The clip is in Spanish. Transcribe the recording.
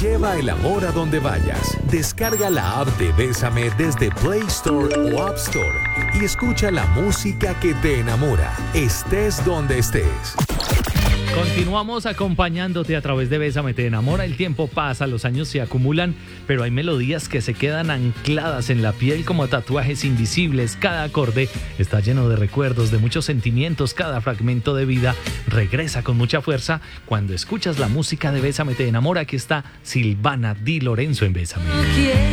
Lleva el amor a donde vayas. Descarga la app de Bésame desde Play Store o App Store y escucha la música que te enamora, estés donde estés. Continuamos acompañándote a través de Bésame te enamora. El tiempo pasa, los años se acumulan, pero hay melodías que se quedan ancladas en la piel como tatuajes invisibles. Cada acorde está lleno de recuerdos, de muchos sentimientos. Cada fragmento de vida regresa con mucha fuerza cuando escuchas la música de Bésame te enamora. Aquí está Silvana Di Lorenzo en Bésame.